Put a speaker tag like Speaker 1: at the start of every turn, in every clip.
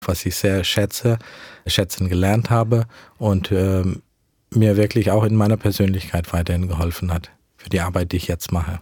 Speaker 1: was ich sehr schätzen gelernt habe und mir wirklich auch in meiner Persönlichkeit weiterhin geholfen hat für die Arbeit, die ich jetzt mache.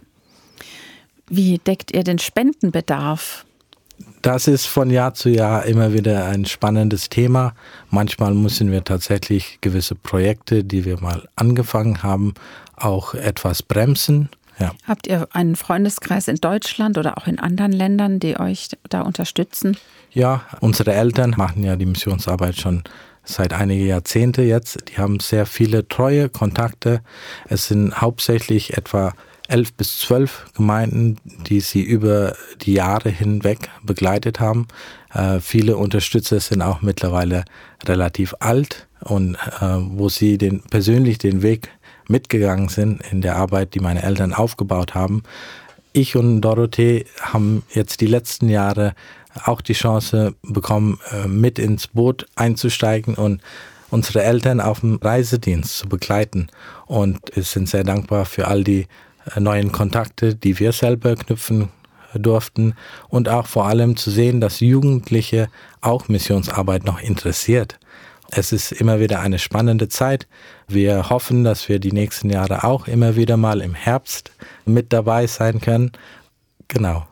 Speaker 2: Wie deckt ihr den Spendenbedarf?
Speaker 1: Das ist von Jahr zu Jahr immer wieder ein spannendes Thema. Manchmal müssen wir tatsächlich gewisse Projekte, die wir mal angefangen haben, auch etwas bremsen. Ja.
Speaker 2: Habt ihr einen Freundeskreis in Deutschland oder auch in anderen Ländern, die euch da unterstützen?
Speaker 1: Ja, unsere Eltern machen ja die Missionsarbeit schon seit einigen Jahrzehnten jetzt. Die haben sehr viele treue Kontakte. Es sind hauptsächlich etwa 11 bis 12 Gemeinden, die sie über die Jahre hinweg begleitet haben. Viele Unterstützer sind auch mittlerweile relativ alt und wo sie persönlich den Weg mitgegangen sind in der Arbeit, die meine Eltern aufgebaut haben. Ich und Dorothee haben jetzt die letzten Jahre auch die Chance bekommen, mit ins Boot einzusteigen und unsere Eltern auf dem Reisedienst zu begleiten. Und wir sind sehr dankbar für all die neuen Kontakte, die wir selber knüpfen durften und auch vor allem zu sehen, dass Jugendliche auch Missionsarbeit noch interessiert. Es ist immer wieder eine spannende Zeit. Wir hoffen, dass wir die nächsten Jahre auch immer wieder mal im Herbst mit dabei sein können. Genau.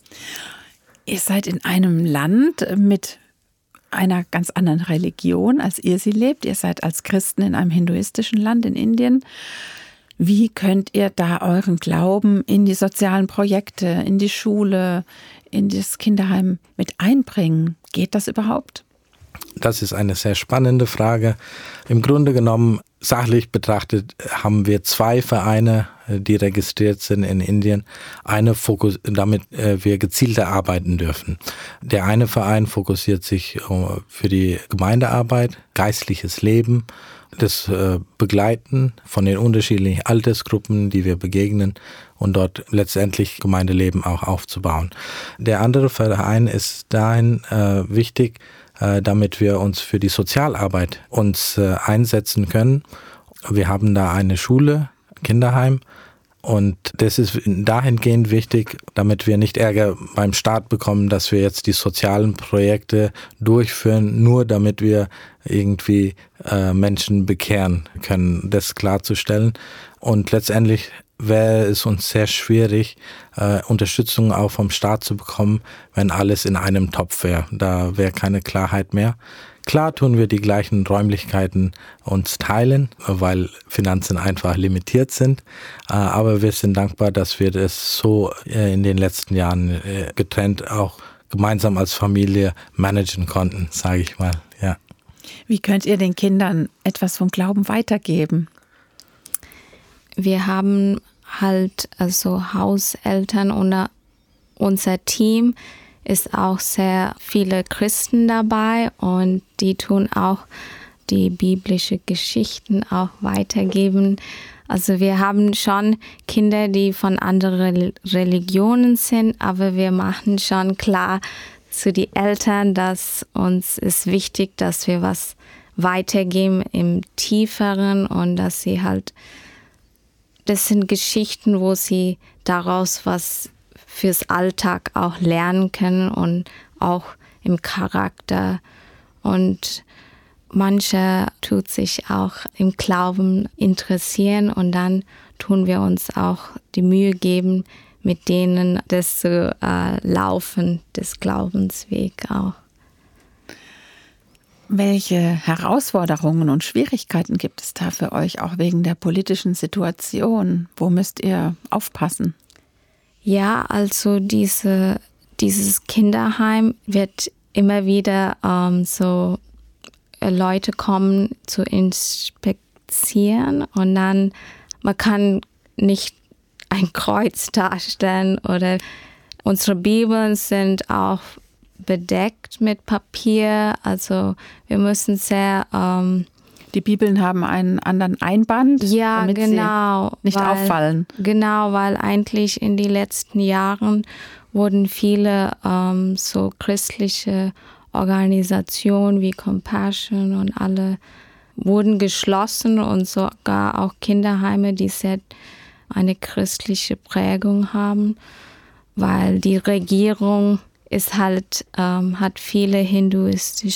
Speaker 2: Ihr seid in einem Land mit einer ganz anderen Religion, als ihr sie lebt. Ihr seid als Christen in einem hinduistischen Land in Indien. Wie könnt ihr da euren Glauben in die sozialen Projekte, in die Schule, in das Kinderheim mit einbringen? Geht das überhaupt?
Speaker 1: Das ist eine sehr spannende Frage. Im Grunde genommen, sachlich betrachtet, haben wir 2 Vereine, die registriert sind in Indien. Damit wir gezielter arbeiten dürfen. Der eine Verein fokussiert sich für die Gemeindearbeit, geistliches Leben, das Begleiten von den unterschiedlichen Altersgruppen, die wir begegnen und dort letztendlich Gemeindeleben auch aufzubauen. Der andere Verein ist dahin wichtig, damit wir uns für die Sozialarbeit einsetzen können. Wir haben da eine Schule, Kinderheim, und das ist dahingehend wichtig, damit wir nicht Ärger beim Staat bekommen, dass wir jetzt die sozialen Projekte durchführen, nur damit wir irgendwie Menschen bekehren können, das klarzustellen. Und letztendlich wäre es uns sehr schwierig, Unterstützung auch vom Staat zu bekommen, wenn alles in einem Topf wäre. Da wäre keine Klarheit mehr. Klar tun wir die gleichen Räumlichkeiten uns teilen, weil Finanzen einfach limitiert sind. Aber wir sind dankbar, dass wir das so in den letzten Jahren getrennt auch gemeinsam als Familie managen konnten, sage ich mal. Ja.
Speaker 2: Wie könnt ihr den Kindern etwas vom Glauben weitergeben?
Speaker 3: Wir haben halt also Hauseltern und unser Team ist auch sehr viele Christen dabei und die tun auch die biblische Geschichten auch weitergeben. Also wir haben schon Kinder, die von anderen Religionen sind, aber wir machen schon klar zu den Eltern, dass uns ist wichtig, dass wir was weitergeben im Tieferen und dass sie halt, das sind Geschichten, wo sie daraus was fürs Alltag auch lernen können und auch im Charakter. Und manche tut sich auch im Glauben interessieren und dann tun wir uns auch die Mühe geben, mit denen das zu laufen, des Glaubensweg auch.
Speaker 2: Welche Herausforderungen und Schwierigkeiten gibt es da für euch, auch wegen der politischen Situation? Wo müsst ihr aufpassen?
Speaker 3: Ja, also dieses Kinderheim wird immer wieder so Leute kommen zu inspizieren und dann, man kann nicht ein Kreuz darstellen oder unsere Bibeln sind auch bedeckt mit Papier, also wir müssen sehr...
Speaker 2: Die Bibeln haben einen anderen Einband,
Speaker 3: ja,
Speaker 2: damit
Speaker 3: genau,
Speaker 2: sie nicht auffallen.
Speaker 3: Genau, weil eigentlich in den letzten Jahren wurden viele so christliche Organisationen wie Compassion und alle wurden geschlossen und sogar auch Kinderheime, die sehr eine christliche Prägung haben, weil die Regierung ist halt, hat viele hinduistische